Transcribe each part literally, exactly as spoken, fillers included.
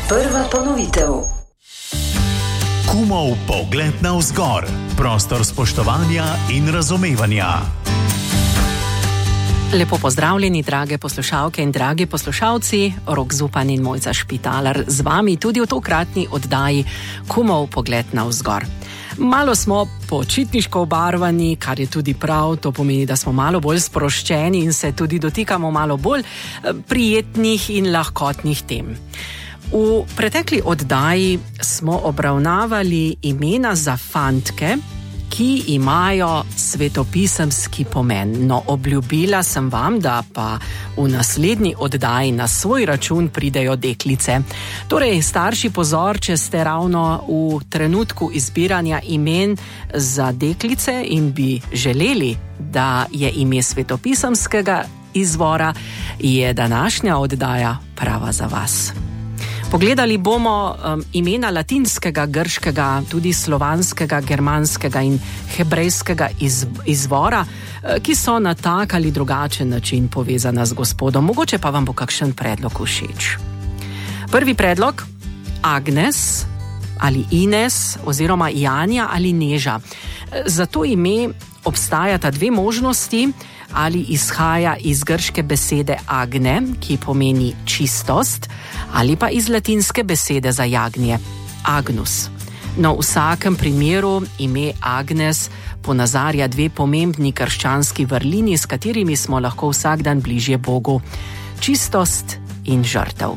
Prva ponovitev. Kumov pogled navzgor. Prostor spoštovanja in razumevanja. Lepo pozdravljeni, drage poslušalke in dragi poslušalci. Rok Zupan in Mojca Špitalar z vami tudi v tokratni oddaji Kumov pogled navzgor. Malo smo počitniško obarvani, kar je tudi prav, to pomeni, da smo malo bolj sproščeni in se tudi dotikamo malo bolj prijetnih in lahkotnih tem. V pretekli oddaji smo obravnavali imena za fantke, ki imajo svetopisemski pomen. No, obljubila sem vam, da pa v naslednji oddaji na svoj račun pridejo deklice. Torej, starši, pozor, če ste ravno v trenutku izbiranja imen za deklice in bi želeli, da je ime svetopisemskega izvora, je današnja oddaja prava za vas. Pogledali bomo um, imena latinskega, grškega, tudi slovanskega, germanskega in hebrejskega iz, izvora, ki so na tak ali drugačen način povezana z Gospodom. Mogoče pa vam bo kakšen predlog všeč. Prvi predlog, Agnes ali Ines oziroma Janja ali Neža. Za to ime obstajata dve možnosti, ali izhaja iz grške besede agne, ki pomeni čistost, ali pa iz latinske besede za jagnje, agnus. No, v vsakem primeru ime Agnes ponazarja dve pomembni krščanski vrlini, s katerimi smo lahko vsak dan bližje Bogu: čistost in žrtev.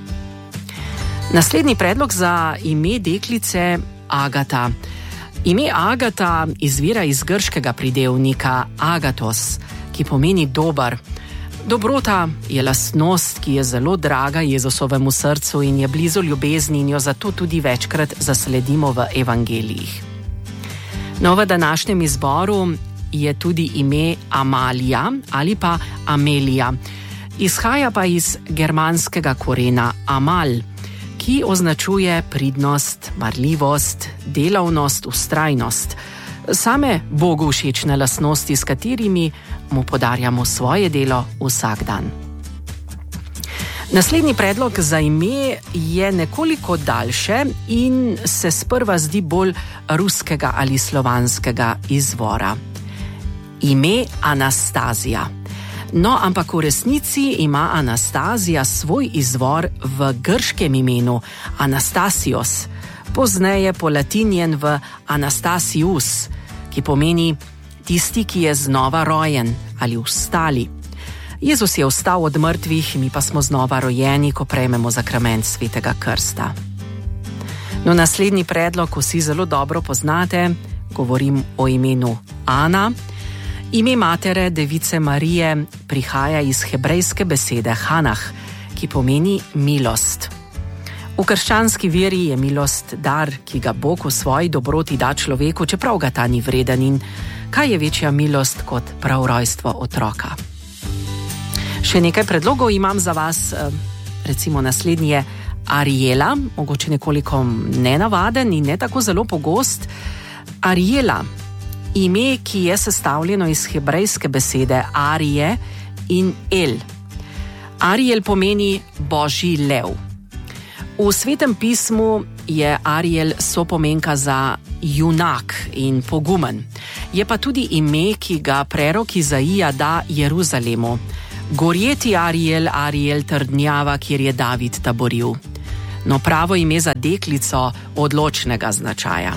Naslednji predlog za ime deklice Agata. Ime Agata izvira iz grškega pridevnika agatos, ki pomeni dober. Dobrota je lastnost, ki je zelo draga Jezusovemu srcu in je blizu ljubezni in jo zato tudi večkrat zasledimo v evangelijih. No, v današnjem izboru je tudi ime Amalija ali pa Amelija. Izhaja pa iz germanskega korena amal, ki označuje pridnost, marljivost, delavnost, vztrajnost. Same Bogu všečne lastnosti, s katerimi mu podarjamo svoje delo vsak dan. Naslednji predlog za ime je nekoliko daljše in se sprva zdi bolj ruskega ali slovanskega izvora. Ime Anastazija. No, ampak v resnici ima Anastazija svoj izvor v grškem imenu Anastasios, pozneje polatinjen v Anastasius, ki pomeni tisti, ki je znova rojen ali vstali. Jezus je vstal od mrtvih, mi pa smo znova rojeni, ko prejmemo zakrament svetega krsta. No, naslednji predlog vsi zelo dobro poznate, govorim o imenu Ana. Ime matere device Marije prihaja iz hebrejske besede Hanah, ki pomeni milost. V krščanski veri je milost dar, ki ga Bog v svoji dobroti da človeku, čeprav ga ta ni vreden, in kaj je večja milost kot prav rojstvo otroka. Še nekaj predlogov imam za vas, recimo naslednji je Ariela, mogoče nekoliko nenavaden in ne tako zelo pogost. Ariela, ime, ki je sestavljeno iz hebrejske besede Arije in El. Ariel pomeni Božji lev. V Svetem pismu je Ariel sopomenka za junak in pogumen. Je pa tudi ime, ki ga prerok Izaija da Jeruzalemu. Gorjeti Ariel, Ariel trdnjava, kjer je David taboril. No, pravo ime za deklico odločnega značaja.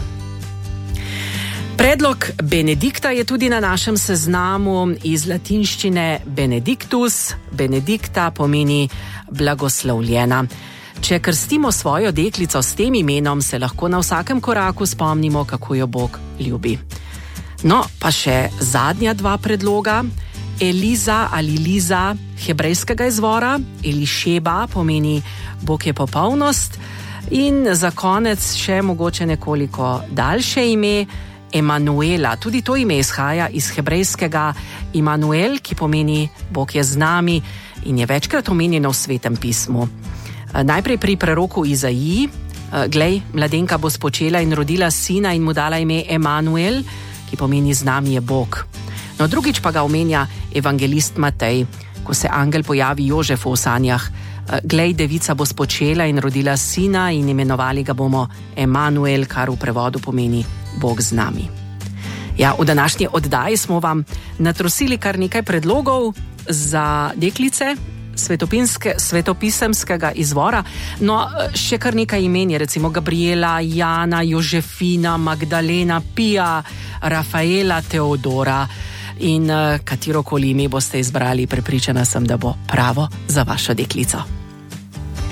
Predlog Benedikta je tudi na našem seznamu iz latinščine Benedictus. Benedikta pomeni blagoslovljena. Če krstimo svojo deklico s tem imenom, se lahko na vsakem koraku spomnimo, kako jo Bog ljubi. No, pa še zadnja dva predloga. Eliza ali Liza hebrejskega izvora, Elišeba pomeni Bog je popolnost, in za konec še mogoče nekoliko daljše ime, Emanuela. Tudi to ime izhaja iz hebrejskega Immanuel, ki pomeni Bog je z nami in je večkrat omenjeno v Svetem pismu. Najprej pri preroku Izaiji, glej, mladenka bo spočela in rodila sina in mu dala ime Emanuel, ki pomeni z nami je Bog. No, drugič pa ga omenja evangelist Matej, ko se angel pojavi Jožefu v sanjah: Glej, devica bo spočela in rodila sina in imenovali ga bomo Emanuel, kar v prevodu pomeni Bog z nami. Ja, v današnji oddaji smo vam natrosili kar nekaj predlogov za deklice svetopisemskega izvora. No, še kar nekaj imen je, recimo Gabriela, Jana, Jožefina, Magdalena, Pija, Rafaela, Teodora. In katerokoli ime boste izbrali, prepričana sem, da bo pravo za vašo deklico.